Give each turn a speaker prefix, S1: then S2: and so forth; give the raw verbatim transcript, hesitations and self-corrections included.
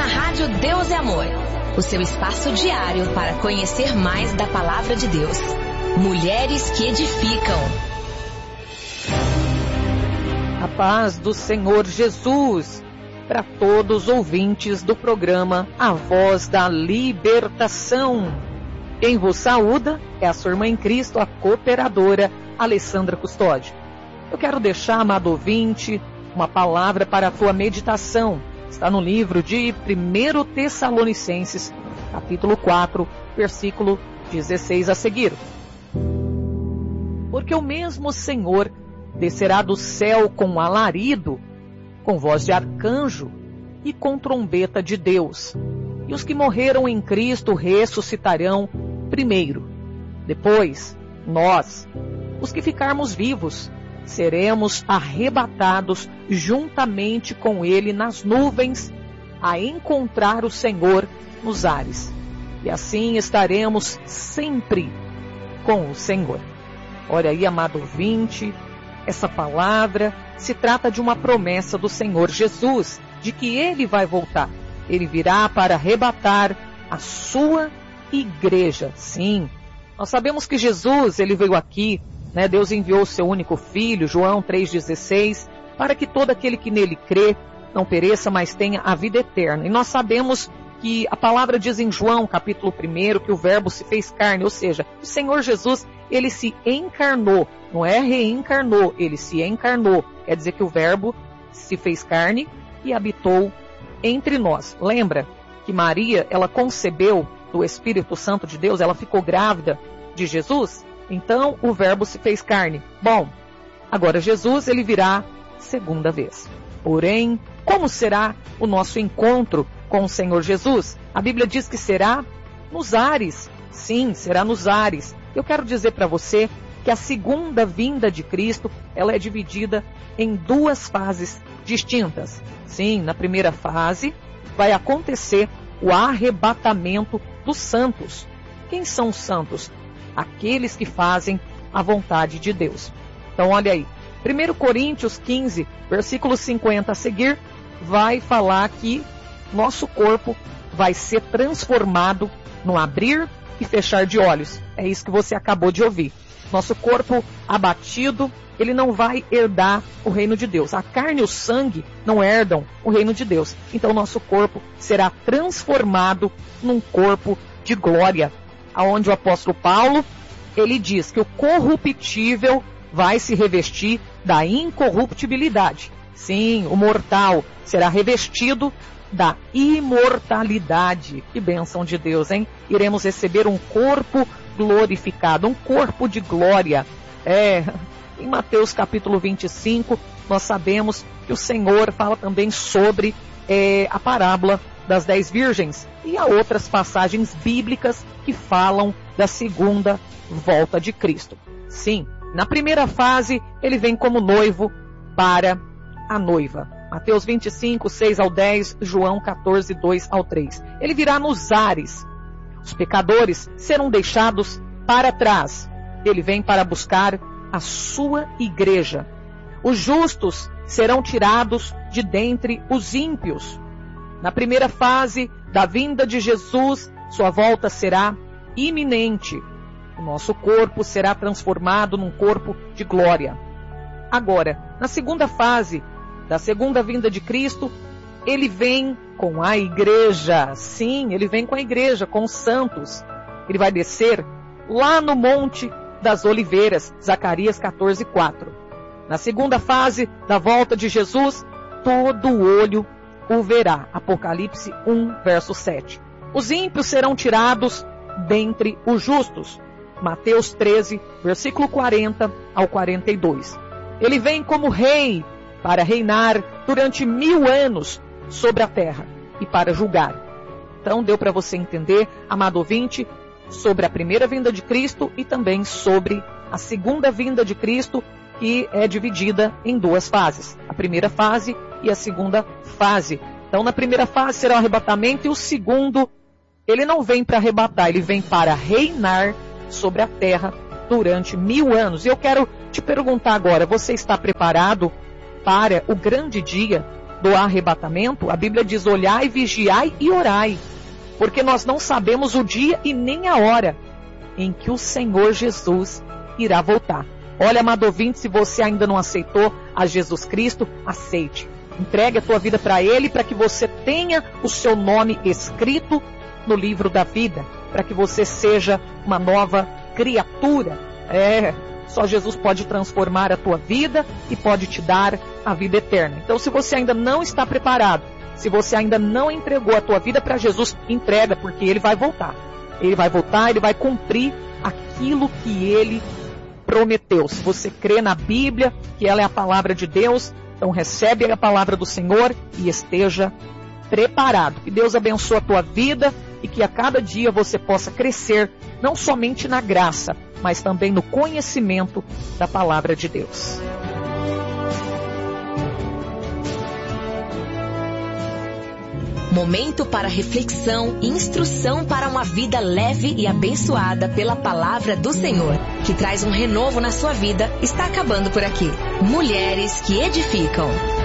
S1: Rádio Deus é Amor, o seu espaço diário para conhecer mais da Palavra de Deus. Mulheres que edificam.
S2: A paz do Senhor Jesus para todos os ouvintes do programa A Voz da Libertação. Quem vos saúda é a sua irmã em Cristo, a cooperadora Alessandra Custódio. Eu quero deixar, amado ouvinte, uma palavra para a tua meditação. Está no livro de primeiro Tessalonicenses, capítulo quatro, versículo dezesseis a seguir. Porque o mesmo Senhor descerá do céu com alarido, com voz de arcanjo e com trombeta de Deus. E os que morreram em Cristo ressuscitarão primeiro. Depois, nós, os que ficarmos vivos, seremos arrebatados juntamente com Ele nas nuvens, a encontrar o Senhor nos ares. E assim estaremos sempre com o Senhor. Olha aí, amado ouvinte, essa palavra se trata de uma promessa do Senhor Jesus, de que Ele vai voltar. Ele virá para arrebatar a sua igreja. Sim, nós sabemos que Jesus, Ele veio aqui, né? Deus enviou o seu único Filho, João três dezesseis, para que todo aquele que nele crê não pereça, mas tenha a vida eterna. E nós sabemos que a palavra diz em João, capítulo um, que o verbo se fez carne, ou seja, o Senhor Jesus, Ele se encarnou, não é reencarnou, Ele se encarnou. Quer dizer que o verbo se fez carne e habitou entre nós. Lembra que Maria, ela concebeu do Espírito Santo de Deus, ela ficou grávida de Jesus? Então, o verbo se fez carne. Bom, agora Jesus, ele virá segunda vez. Porém, como será o nosso encontro com o Senhor Jesus? A Bíblia diz que será nos ares. Sim, será nos ares. Eu quero dizer para você que a segunda vinda de Cristo, ela é dividida em duas fases distintas. Sim, na primeira fase vai acontecer o arrebatamento dos santos. Quem são os santos? Aqueles que fazem a vontade de Deus. Então olha aí, primeiro Coríntios quinze, versículo cinquenta a seguir, vai falar que nosso corpo vai ser transformado no abrir e fechar de olhos. É isso que você acabou de ouvir. Nosso corpo abatido, ele não vai herdar o reino de Deus. A carne e o sangue não herdam o reino de Deus. Então nosso corpo será transformado num corpo de glória. Aonde o apóstolo Paulo, ele diz que o corruptível vai se revestir da incorruptibilidade. Sim, o mortal será revestido da imortalidade. Que bênção de Deus, hein? Iremos receber um corpo glorificado, um corpo de glória. É, em Mateus capítulo vinte e cinco, nós sabemos que o Senhor fala também sobre é, a parábola das dez virgens, e há outras passagens bíblicas que falam da segunda volta de Cristo. Sim, na primeira fase, ele vem como noivo para a noiva. Mateus vinte e cinco, seis ao dez, João quatorze, dois ao três. Ele virá nos ares. Os pecadores serão deixados para trás. Ele vem para buscar a sua igreja. Os justos serão tirados de dentre os ímpios. Na primeira fase da vinda de Jesus, sua volta será iminente. O nosso corpo será transformado num corpo de glória. Agora, na segunda fase da segunda vinda de Cristo, ele vem com a igreja. Sim, ele vem com a igreja, com os santos. Ele vai descer lá no Monte das Oliveiras, Zacarias quatorze, quatro. Na segunda fase da volta de Jesus, todo olho o verá. Apocalipse um, verso sete. Os ímpios serão tirados dentre os justos. Mateus treze, versículo quarenta ao quarenta e dois. Ele vem como rei para reinar durante mil anos sobre a terra e para julgar. Então deu para você entender, amado ouvinte, sobre a primeira vinda de Cristo e também sobre a segunda vinda de Cristo, que é dividida em duas fases. A primeira fase e a segunda fase. Então na primeira fase será o arrebatamento e o segundo, ele não vem para arrebatar, ele vem para reinar sobre a terra durante mil anos. E eu quero te perguntar agora, você está preparado para o grande dia do arrebatamento, a Bíblia diz: olhai, vigiai e orai, porque nós não sabemos o dia e nem a hora em que o Senhor Jesus irá voltar. Olha, amado ouvinte, se você ainda não aceitou a Jesus Cristo, aceite. Entregue a tua vida para Ele, para que você tenha o seu nome escrito no livro da vida, para que você seja uma nova criatura. É, só Jesus pode transformar a tua vida e pode te dar a vida eterna. Então, se você ainda não está preparado, se você ainda não entregou a tua vida para Jesus, entrega, porque Ele vai voltar. Ele vai voltar, Ele vai cumprir aquilo que Ele prometeu. Se você crê na Bíblia, que ela é a palavra de Deus, então recebe a palavra do Senhor e esteja preparado. Que Deus abençoe a tua vida e que a cada dia você possa crescer, não somente na graça, mas também no conhecimento da palavra de Deus.
S1: Momento para reflexão e instrução para uma vida leve e abençoada pela palavra do Senhor, que traz um renovo na sua vida, está acabando por aqui. Mulheres que edificam.